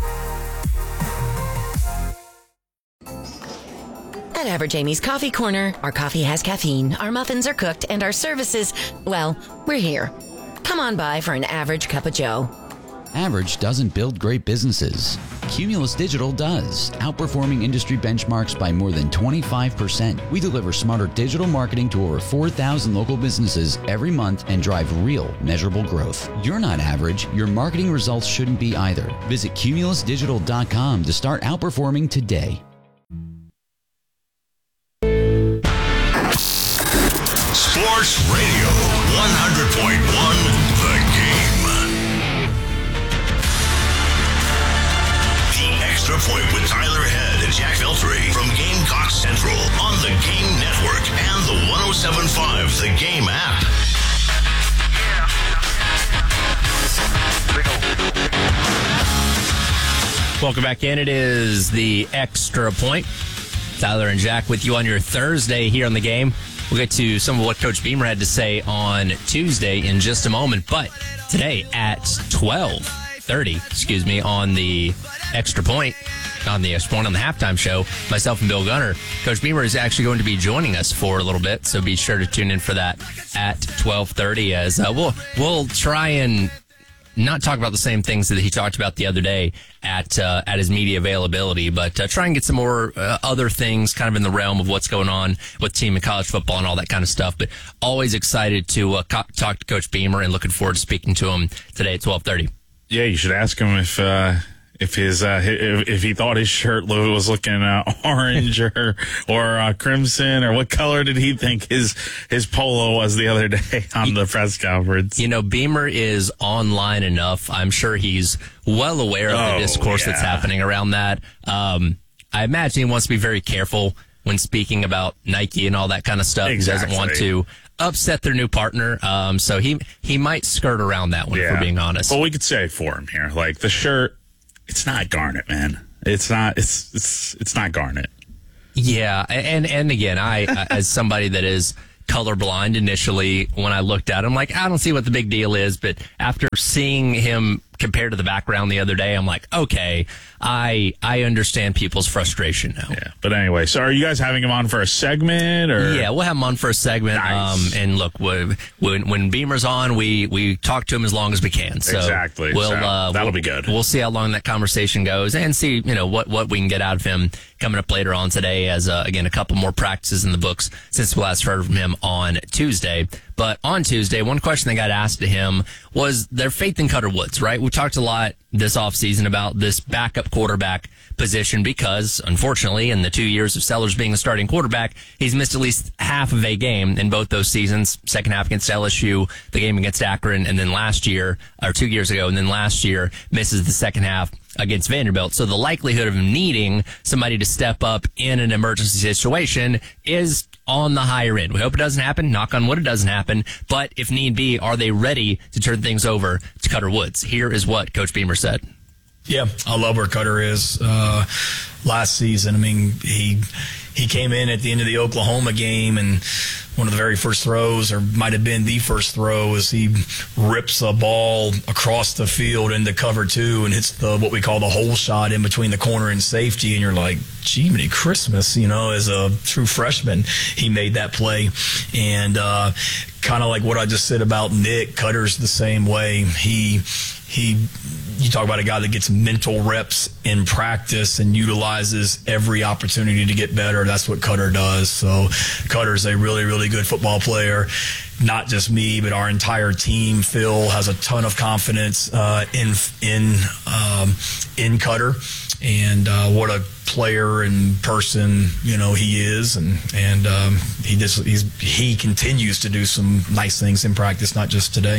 At Average Amy's Coffee Corner, our coffee has caffeine, our muffins are cooked, and our services, well, we're here. Come on by for an average cup of joe. Average doesn't build great businesses. Cumulus Digital does, outperforming industry benchmarks by more than twenty-five percent. We deliver smarter digital marketing to over four thousand local businesses every month and drive real, measurable growth. You're not average. Your marketing results shouldn't be either. Visit cumulus digital dot com to start outperforming today. Sports Radio one hundred point one The Game. The Extra Point with Tyler Head and Jack Veltri from Gamecock Central on the Game Network and the one oh seven point five The Game app. Welcome back in. It is the Extra Point. Tyler and Jack with you on your Thursday here on the Game. We'll get to some of what Coach Beamer had to say on Tuesday in just a moment. But today at twelve thirty, excuse me, on the Extra Point, on the Extra Point on the halftime show, myself and Bill Gunner, Coach Beamer is actually going to be joining us for a little bit. So be sure to tune in for that at twelve thirty as uh, we'll, we'll try and not talk about the same things that he talked about the other day at uh, at his media availability, but uh, try and get some more uh, other things kind of in the realm of what's going on with team and college football and all that kind of stuff. But always excited to uh, co- talk to Coach Beamer and looking forward to speaking to him today at twelve thirty. Yeah, you should ask him if uh, if his uh, if, if he thought his shirt was looking uh, orange or or uh, crimson, or what color did he think his his polo was the other day on the press conference. You know, Beamer is online enough. I'm sure he's well aware of the Oh, discourse yeah. that's happening around that. Um, I imagine he wants to be very careful when speaking about Nike and all that kind of stuff. Exactly. He doesn't want to upset their new partner. Um, so he he might skirt around that one, Yeah. for being honest. Well, we could say for him here, like the shirt, it's not garnet, man. It's not. It's it's it's not garnet. Yeah, and and again, I as somebody that is colorblind initially, when I looked at him, like I don't see what the big deal is, but after seeing him compared to the background the other day, I'm like, okay, I I understand people's frustration now. Yeah, but anyway, so are you guys having him on for a segment, or Yeah, we'll have him on for a segment. Nice. Um, and look, when when Beamer's on, we we talk to him as long as we can. So Exactly. We'll, So uh, that'll we'll- be good. We'll see how long that conversation goes, and see you know what what we can get out of him coming up later on today. As uh, again, a couple more practices in the books since we last heard from him on Tuesday. But on Tuesday, one question they got asked to him was their faith in Cutter Woods, right? We talked a lot this offseason about this backup quarterback position because, unfortunately, in the two years of Sellers being a starting quarterback, he's missed at least half of a game in both those seasons. Second half against L S U, the game against Akron, and then last year, or two years ago, and then last year misses the second half against Vanderbilt. So the likelihood of needing somebody to step up in an emergency situation is on the higher end. We hope it doesn't happen. Knock on wood, it doesn't happen. But if need be, are they ready to turn things over to Cutter Woods? Here is what Coach Beamer said. Yeah, I love where Cutter is. Uh, last season, I mean, he he came in at the end of the Oklahoma game, and one of the very first throws, or might have been the first throw, is he rips a ball across the field into cover two and hits the what we call the hole shot in between the corner and safety. And you're like, gee, many Christmas, you know, as a true freshman, he made that play. And uh, kind of like what I just said about Nick, Cutter's the same way. He he. You talk about a guy that gets mental reps in practice and utilizes every opportunity to get better. That's what Cutter does. So Cutter's a really, really good football player. Not just me, but our entire team. Phil has a ton of confidence uh, in in um, in Cutter, and uh, what a player and person you know he is, and and um, he just he's, he continues to do some nice things in practice, not just today.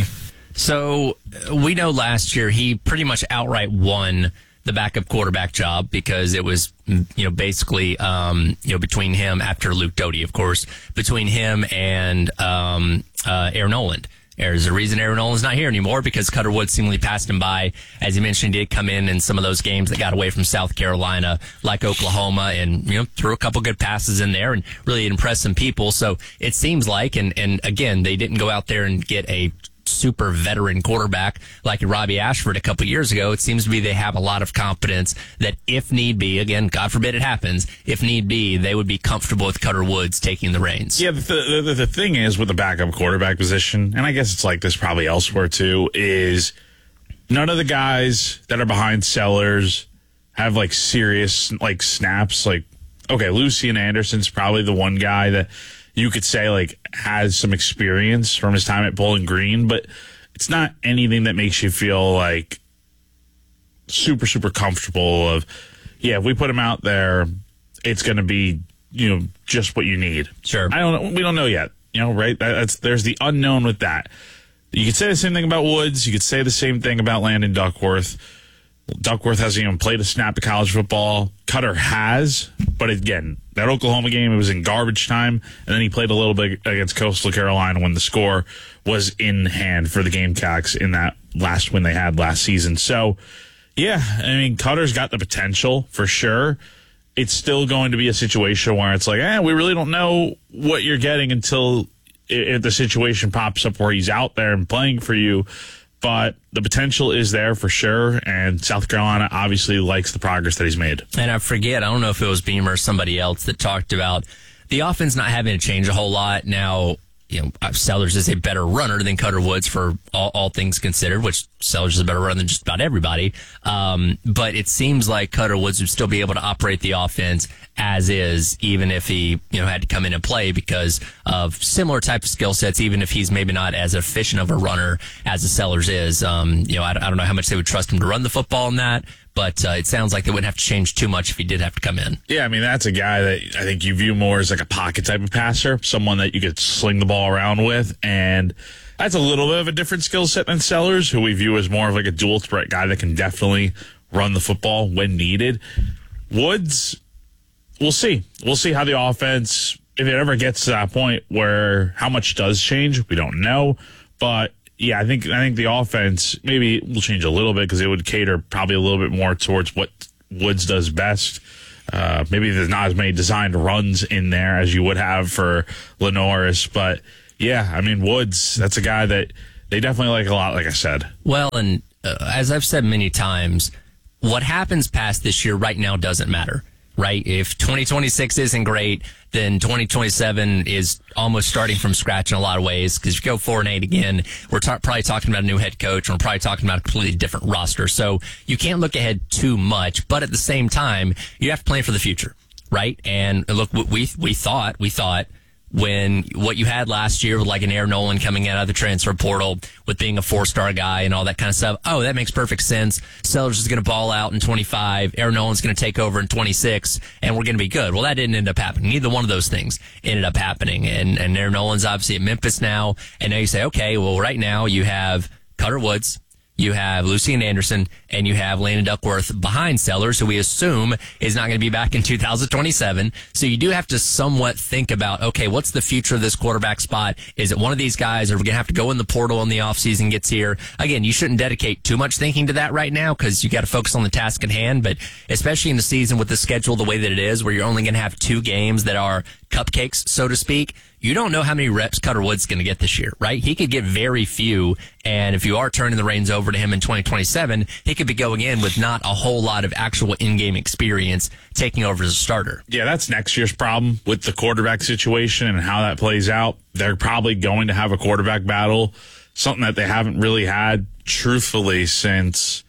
So we know last year he pretty much outright won the backup quarterback job because it was, you know, basically, um, you know, between him after Luke Doty, of course, between him and um, uh, Aaron Noland. There's a reason Aaron Noland's not here anymore because Cutter Woods seemingly passed him by. As you mentioned, he did come in in some of those games that got away from South Carolina, like Oklahoma, and, you know, threw a couple good passes in there and really impressed some people. So it seems like, and, and again, they didn't go out there and get a super veteran quarterback like Robbie Ashford a couple years ago. It seems to be they have a lot of confidence that if need be, again, God forbid it happens, if need be, they would be comfortable with Cutter Woods taking the reins. Yeah, the, the, the thing is with the backup quarterback position, and I guess it's like this probably elsewhere too, is none of the guys that are behind Sellers have like serious like snaps. Like, okay, Lucian Anderson's probably the one guy that you could say like has some experience from his time at Bowling Green, but it's not anything that makes you feel like super, super comfortable of, yeah, if we put him out there, it's going to be, you know, just what you need. Sure. I don't know. We don't know yet, you know, right? That, that's, there's the unknown with that. You could say the same thing about Woods. You could say the same thing about Landon Duckworth. Duckworth hasn't even played a snap of college football. Cutter has, but again, that Oklahoma game, it was in garbage time, and then he played a little bit against Coastal Carolina when the score was in hand for the Gamecocks in that last win they had last season. So, yeah, I mean, Cutter's got the potential for sure. It's still going to be a situation where it's like, eh, we really don't know what you're getting until if the situation pops up where he's out there and playing for you. But the potential is there for sure, and South Carolina obviously likes the progress that he's made. And I forget, I don't know if it was Beamer or somebody else that talked about the offense not having to change a whole lot. Now, you know, Sellers is a better runner than Cutter Woods for all, all things considered, which Sellers is a better runner than just about everybody. Um, but it seems like Cutter Woods would still be able to operate the offense as is, even if he, you know, had to come in and play because of similar type of skill sets, even if he's maybe not as efficient of a runner as the Sellers is. Um, you know, I, I don't know how much they would trust him to run the football in that, but uh, it sounds like they wouldn't have to change too much if he did have to come in. Yeah, I mean, that's a guy that I think you view more as like a pocket type of passer, someone that you could sling the ball around with, and that's a little bit of a different skill set than Sellers, who we view as more of like a dual threat guy that can definitely run the football when needed. Woods, we'll see. We'll see how the offense if it ever gets to that point where how much does change, we don't know. But yeah, I think I think the offense maybe will change a little bit because it would cater probably a little bit more towards what Woods does best. Uh, maybe there's not as many designed runs in there as you would have for Lenoris. But yeah, I mean, Woods, that's a guy that they definitely like a lot, like I said. Well, and uh, as I've said many times, what happens past this year right now doesn't matter. Right? If twenty twenty-six isn't great, then twenty twenty-seven is almost starting from scratch in a lot of ways. Because if you go four and eight again, we're ta- probably talking about a new head coach, and we're probably talking about a completely different roster. So you can't look ahead too much, but at the same time, you have to plan for the future, right? And look, we we thought we thought. when what you had last year with like an Aaron Nolan coming out of the transfer portal with being a four-star guy and all that kind of stuff, oh, that makes perfect sense. Sellers is going to ball out in twenty-five. Aaron Nolan's going to take over in twenty-six, and we're going to be good. Well, that didn't end up happening. Neither one of those things ended up happening. And, and Aaron Nolan's obviously at Memphis now, and now you say, okay, well, right now you have Cutter Woods, you have Lucian Anderson, and you have Landon Duckworth behind Sellers, who we assume is not going to be back in two thousand twenty-seven. So you do have to somewhat think about, okay, what's the future of this quarterback spot? Is it one of these guys? Are we going to have to go in the portal when the offseason gets here? Again, you shouldn't dedicate too much thinking to that right now because you got to focus on the task at hand. But especially in the season with the schedule the way that it is, where you're only going to have two games that are cupcakes, so to speak, you don't know how many reps Cutter Woods going to get this year, right? He could get very few, and if you are turning the reins over to him in twenty twenty-seven, he could be going in with not a whole lot of actual in-game experience taking over as a starter. Yeah, that's next year's problem with the quarterback situation and how that plays out. They're probably going to have a quarterback battle, something that they haven't really had, truthfully, since...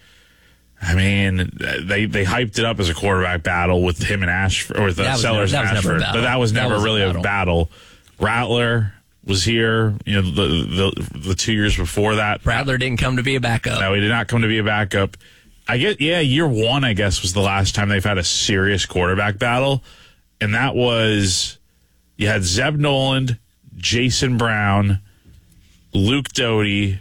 I mean, they they hyped it up as a quarterback battle with him and Ashford, or with uh, Sellers and Ashford, but that was never really a battle. Rattler was here, you know, the, the the two years before that. Rattler didn't come to be a backup. No, he did not come to be a backup. I get, yeah, year one, I guess, was the last time they've had a serious quarterback battle, and that was you had Zeb Noland, Jason Brown, Luke Doty.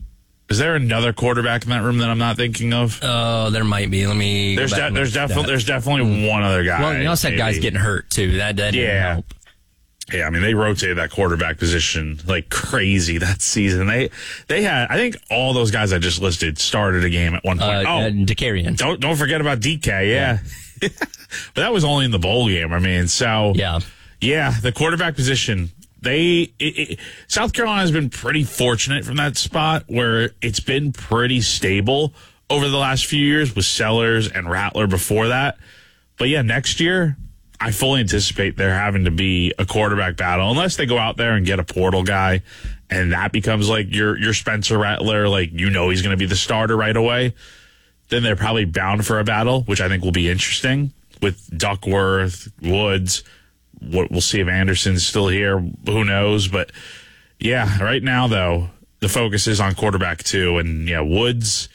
Is there another quarterback in that room that I'm not thinking of? Oh, there might be. Let me. There's de- there's definitely there's definitely one other guy. Well, you also had guys getting hurt too. That that didn't yeah. help. Yeah, I mean they rotated that quarterback position like crazy that season. They they had I think all those guys I just listed started a game at one point. Uh, oh, uh, Decarian. Don't don't forget about D K. Yeah, yeah. But that was only in the bowl game. I mean, so yeah, yeah, the quarterback position. They it, it, South Carolina has been pretty fortunate from that spot where it's been pretty stable over the last few years with Sellers and Rattler before that. But yeah, next year I fully anticipate there having to be a quarterback battle unless they go out there and get a portal guy and that becomes like your your Spencer Rattler, like you know he's going to be the starter right away. Then they're probably bound for a battle, which I think will be interesting with Duckworth, Woods. We'll see if Anderson's still here. Who knows? But, yeah, right now, though, the focus is on quarterback, too. And, yeah, Woods,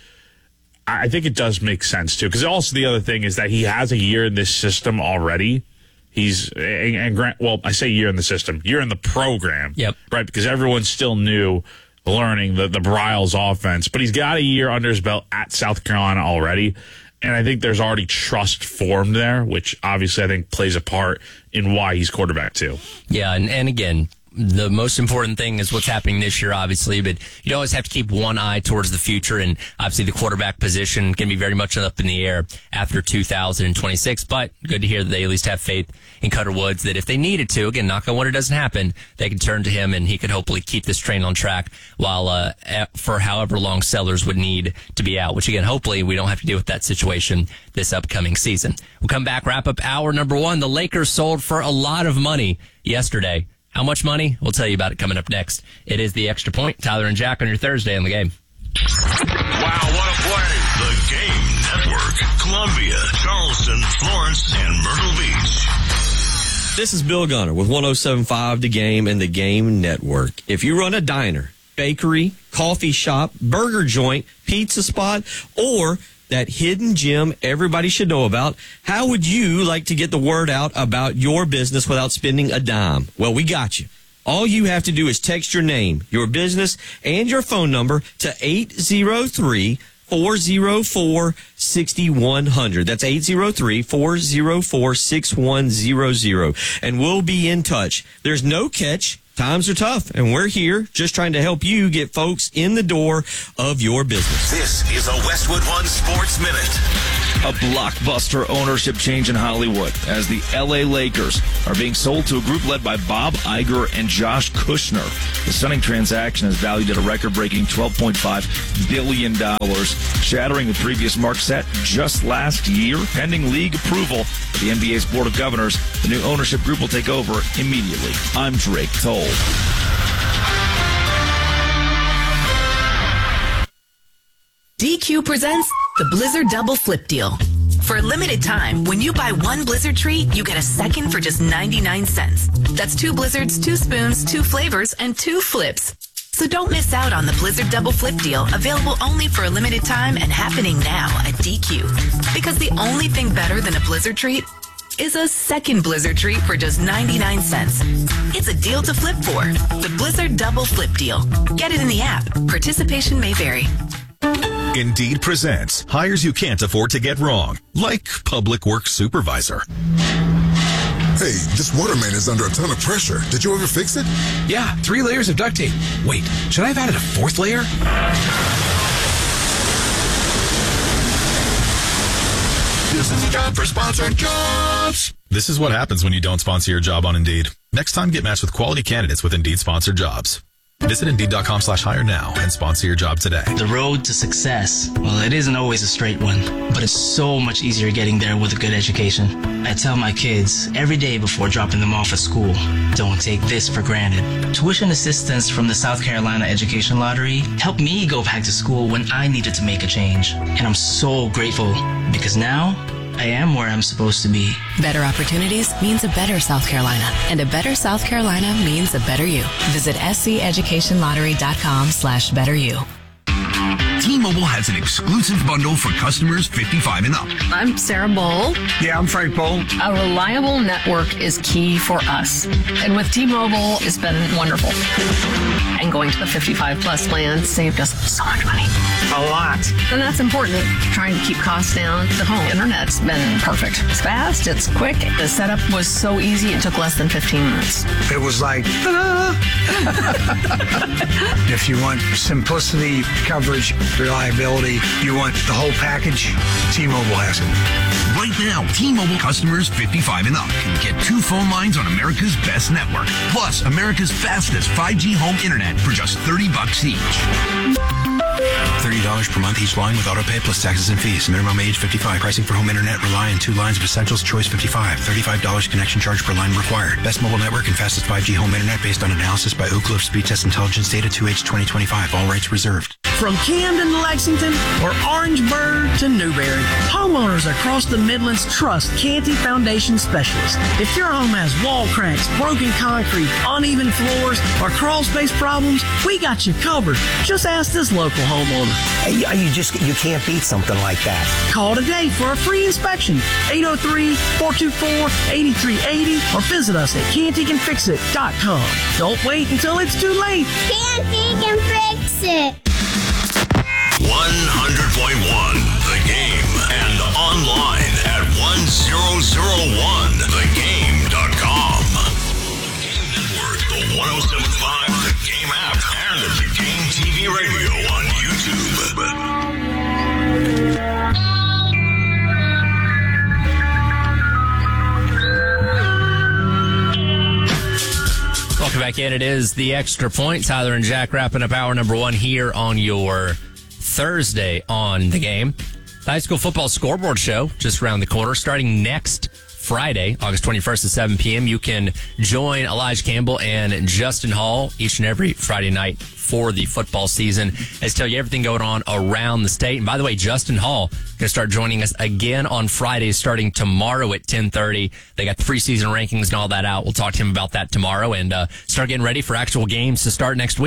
I think it does make sense, too. Because also the other thing is that he has a year in this system already. He's, and, and Grant, well, I say year in the system, year in the program. Yep. Right? Because everyone's still new, learning the, the Briles offense. But he's got a year under his belt at South Carolina already. And I think there's already trust formed there, which obviously I think plays a part in why he's quarterback too. Yeah, and, and again, the most important thing is what's happening this year, obviously, but you always have to keep one eye towards the future, and obviously the quarterback position can be very much up in the air after two thousand twenty-six, but good to hear that they at least have faith in Cutter Woods, that if they needed to, again, knock on wood, it doesn't happen, they can turn to him and he could hopefully keep this train on track while uh, for however long Sellers would need to be out, which again, hopefully we don't have to deal with that situation this upcoming season. We'll come back, wrap up hour number one. The Lakers sold for a lot of money yesterday. How much money? We'll tell you about it coming up next. It is The Extra Point. Tyler and Jack on your Thursday on the game. Wow, what a play. The Game Network. Columbia, Charleston, Florence, and Myrtle Beach. This is Bill Gunner with one oh seven point five The Game and The Game Network. If you run a diner, bakery, coffee shop, burger joint, pizza spot, or that hidden gem everybody should know about, how would you like to get the word out about your business without spending a dime? Well, we got you. All you have to do is text your name, your business, and your phone number to eight zero three, four oh four, six one zero zero. That's eight oh three, four oh four, six one zero zero. And we'll be in touch. There's no catch. Times are tough, and we're here just trying to help you get folks in the door of your business. This is a Westwood One Sports Minute. A blockbuster ownership change in Hollywood as the L A Lakers are being sold to a group led by Bob Iger and Josh Kushner. The stunning transaction is valued at a record-breaking twelve point five billion dollars, shattering the previous mark set just last year. Pending league approval of the N B A's Board of Governors, the new ownership group will take over immediately. I'm Drake Toll. D Q presents the Blizzard Double Flip Deal. For a limited time, when you buy one Blizzard treat, you get a second for just ninety-nine cents. That's two Blizzards, two spoons, two flavors, and two flips. So don't miss out on the Blizzard Double Flip Deal, available only for a limited time and happening now at D Q. Because the only thing better than a Blizzard treat is a second Blizzard treat for just ninety-nine cents. It's a deal to flip for. The Blizzard Double Flip Deal. Get it in the app. Participation may vary. Indeed presents hires you can't afford to get wrong, like public works supervisor. Hey, this water main is under a ton of pressure. Did you ever fix it? Yeah, three layers of duct tape. Wait, should I have added a fourth layer? This is a job for sponsored jobs. This is what happens when you don't sponsor your job on Indeed. Next time, get matched with quality candidates with Indeed sponsored jobs. Visit Indeed.com slash hire now and sponsor your job today. The road to success, well, it isn't always a straight one, but it's so much easier getting there with a good education. I tell my kids every day before dropping them off at school, don't take this for granted. Tuition assistance from the South Carolina Education Lottery helped me go back to school when I needed to make a change. And I'm so grateful because now I am where I'm supposed to be. Better opportunities means a better South Carolina, and a better South Carolina means a better you. Visit sceducationlottery.com slash better you. T-Mobile has an exclusive bundle for customers fifty-five and up. I'm Sarah Bowl. Yeah, I'm Frank Bowl. A reliable network is key for us. And with T-Mobile, it's been wonderful. And going to the fifty-five plus plan saved us so much money. A lot. And that's important. Trying to keep costs down. The home internet's been perfect. It's fast, it's quick. The setup was so easy, it took less than fifteen minutes. It was like, ah. If you want simplicity, coverage, reliability, you want the whole package, T-Mobile has it. Right now, T-Mobile customers fifty-five and up can get two phone lines on America's best network, plus America's fastest five G home internet for just thirty bucks each. thirty dollars per month each line with autopay plus taxes and fees. Minimum age fifty-five. Pricing for home internet rely on two lines of Essentials Choice fifty-five. thirty-five dollars connection charge per line required. Best mobile network and fastest five G home internet based on analysis by Ookla of Speed Test Intelligence Data two H twenty twenty-five. All rights reserved. From Camden to Lexington or Orangeburg to Newberry, homeowners across the Midlands trust Canty Foundation Specialists. If your home has wall cracks, broken concrete, uneven floors, or crawl space problems, we got you covered. Just ask this local homeowner. You, you just you can't beat something like that. Call today for a free inspection. eight oh three, four two four, eight three eight oh or visit us at canty can fix it dot com. Don't wait until it's too late. Canty can fix it. one hundred point one The Game and online at one thousand one the game dot com. The Game Network, the one oh seven point five The Game app, and the Game T V radio on YouTube. Welcome back in. It is the Extra Point. Tyler and Jack wrapping up hour number one here on your Thursday on The Game. The high school football scoreboard show just around the corner, starting next Friday, August twenty-first at seven p.m. You can join Elijah Campbell and Justin Hall each and every Friday night for the football season. Let's tell you everything going on around the state. And by the way, Justin Hall going to start joining us again on Fridays starting tomorrow at ten thirty. They got the preseason rankings and all that out. We'll talk to him about that tomorrow and uh, start getting ready for actual games to start next week.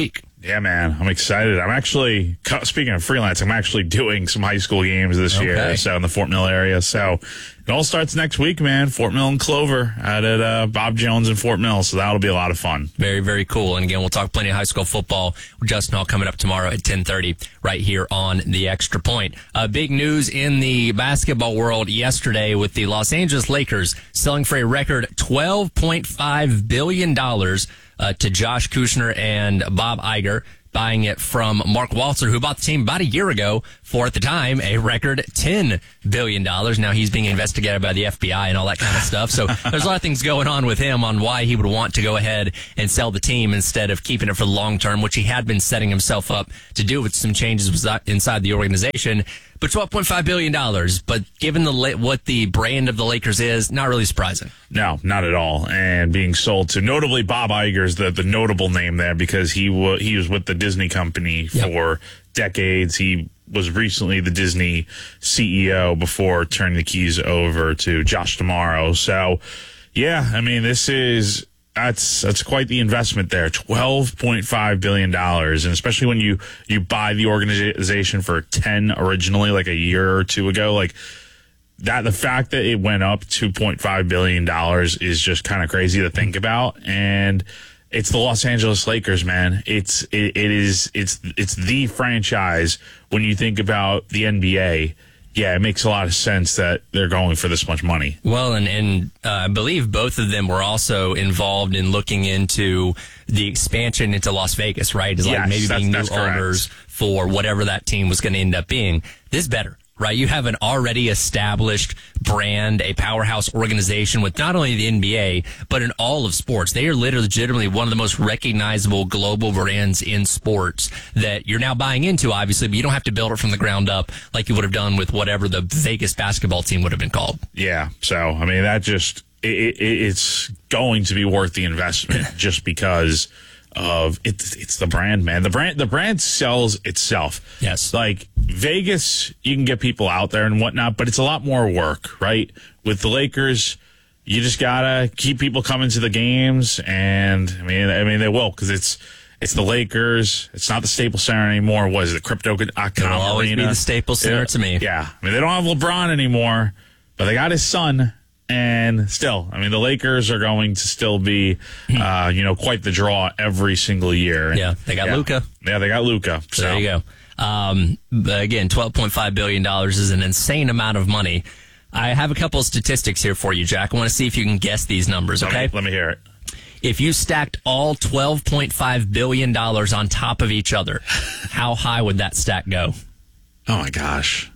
Yeah, man, I'm excited. I'm actually, speaking of freelance, I'm actually doing some high school games this Okay. year, so in the Fort Mill area. So it all starts next week, man. Fort Mill and Clover out at uh, Bob Jones in Fort Mill, so that'll be a lot of fun. Very, very cool. And again, we'll talk plenty of high school football with Justin Hall coming up tomorrow at ten thirty right here on The Extra Point. Uh, big news in the basketball world yesterday with the Los Angeles Lakers selling for a record twelve point five billion dollars uh, to Josh Kushner and Bob Iger, buying it from Mark Walzer, who bought the team about a year ago for, at the time, a record ten billion dollars. Now he's being investigated by the F B I and all that kind of stuff. So there's a lot of things going on with him on why he would want to go ahead and sell the team instead of keeping it for the long term, which he had been setting himself up to do with some changes inside the organization. But twelve point five billion dollars, but given the what the brand of the Lakers is, not really surprising. No, not at all. And being sold to, notably Bob Iger's the, the notable name there because he, wa- he was with the Disney company for yep. decades. He was recently the Disney C E O before turning the keys over to Josh D'Amaro. So, yeah, I mean, this is... That's that's quite the investment there, twelve point five billion dollars, and especially when you, you buy the organization for ten originally, like a year or two ago, like that. The fact that it went up two point five billion dollars is just kind of crazy to think about, and it's the Los Angeles Lakers, man. It's it, it is it's it's the franchise when you think about the N B A. Yeah, it makes a lot of sense that they're going for this much money. Well, and, and uh, I believe both of them were also involved in looking into the expansion into Las Vegas, right? As yes, like maybe that's, being that's new correct. owners for whatever that team was going to end up being. This is better, right? You have an already established brand, a powerhouse organization with not only the N B A, but in all of sports. They are literally legitimately one of the most recognizable global brands in sports that you're now buying into, obviously, but you don't have to build it from the ground up like you would have done with whatever the Vegas basketball team would have been called. Yeah. So, I mean, that just, it, it, it's going to be worth the investment just because of it's it's the brand, man. The brand the brand sells itself. Yes. Like Vegas, you can get people out there and whatnot, but it's a lot more work, right? With the Lakers, you just gotta keep people coming to the games, and I mean, I mean they will because it's it's the Lakers. It's not the Staples Center anymore. What is it? Crypto It'll always Arena. be the Staples Center yeah. to me. Yeah. I mean, they don't have LeBron anymore, but they got his son. And still, I mean, the Lakers are going to still be, uh, you know, quite the draw every single year. And, yeah, they got yeah. Luka. Yeah, they got Luka. So. There you go. Um, but again, twelve point five billion dollars is an insane amount of money. I have a couple of statistics here for you, Jack. I want to see if you can guess these numbers, okay? Let me, let me hear it. If you stacked all twelve point five billion dollars on top of each other, how high would that stack go? Oh, my gosh.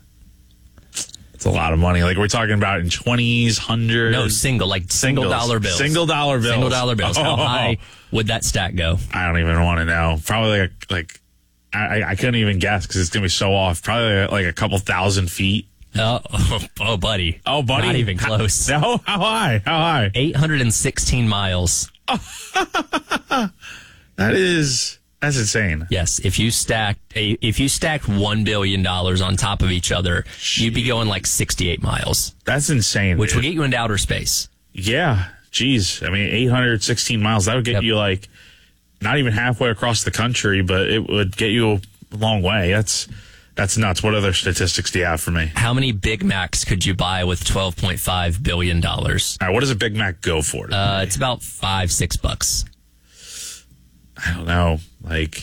It's a lot of money. Like, we're talking about in twenties, hundreds? No, single, like single Singles. dollar bills. Single dollar bills. Single dollar bills. How oh. high would that stack go? I don't even want to know. Probably like, like I, I couldn't even guess because it's going to be so off. Probably like a couple thousand feet. Oh, oh, oh, buddy. Oh, buddy. Not even close. No? How high? How high? eight hundred sixteen miles. That is... That's insane. Yes, if you stacked a, if you stacked one billion dollars on top of each other, Jeez. You'd be going like sixty-eight miles. That's insane, which dude. would get you into outer space. Yeah, geez. I mean, eight hundred sixteen miles. That would get yep. you like not even halfway across the country, but it would get you a long way. That's that's nuts. What other statistics do you have for me? How many Big Macs could you buy with twelve point five billion dollars? All right, what does a Big Mac go for? Uh, it's about five, six bucks. I don't know. Like,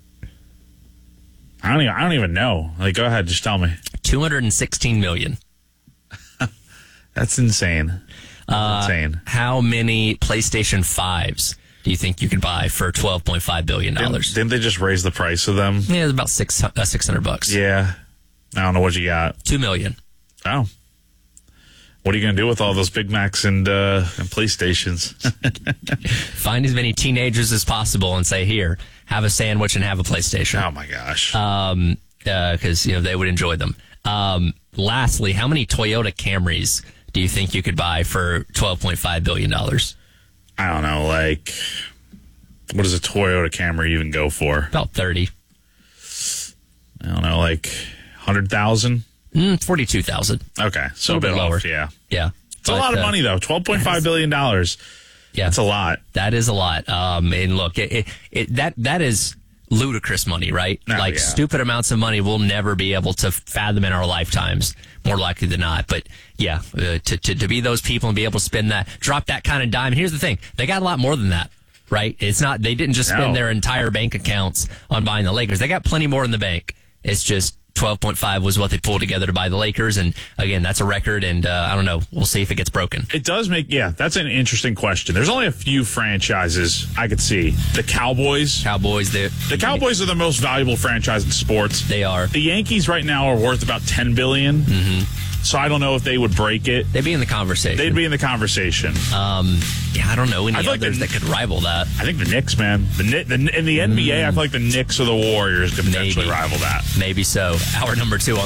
I don't even, I don't even know. Like, go ahead. Just tell me. two hundred sixteen million. That's insane. That's uh, insane. How many PlayStation fives do you think you could buy for twelve point five billion dollars? Didn't, didn't they just raise the price of them? Yeah, it's about six, uh, six hundred bucks. Yeah. I don't know what you got. two million. Oh. What are you going to do with all those Big Macs and, uh, and PlayStations? Find as many teenagers as possible and say, here, have a sandwich and have a PlayStation. Oh, my gosh. Um, uh, cause, you know, they would enjoy them. Um, lastly, how many Toyota Camrys do you think you could buy for twelve point five billion dollars? I don't know. Like, what does a Toyota Camry even go for? About thirty. I don't know, like one hundred thousand? Mm, forty-two thousand. Okay. So a, a bit, bit lower. Off, yeah. Yeah. It's but, a lot of uh, money, though. twelve point five billion dollars. Yeah. That's a lot. That is a lot. Um, and look, it, it, it, that, that is ludicrous money, right? Oh, like yeah. stupid amounts of money we'll never be able to fathom in our lifetimes, more likely than not. But yeah, uh, to, to to be those people and be able to spend that, drop that kind of dime. And here's the thing, they got a lot more than that, right? It's not, they didn't just spend No. their entire bank accounts on buying the Lakers. They got plenty more in the bank. It's just twelve point five was what they pulled together to buy the Lakers. And again, that's a record. And uh, I don't know. We'll see if it gets broken. It does make, yeah, that's an interesting question. There's only a few franchises I could see. The Cowboys. Cowboys, the The Cowboys are the most valuable franchise in sports. They are. The Yankees right now are worth about ten billion dollars. Mm-hmm. So I don't know if they would break it. They'd be in the conversation. They'd be in the conversation. Um, yeah, I don't know any I feel like others the- that could rival that. I think the Knicks, man. The, Kni- the In the N B A, I feel like the Knicks or the Warriors could potentially Maybe. rival that. Maybe so. Hour number two on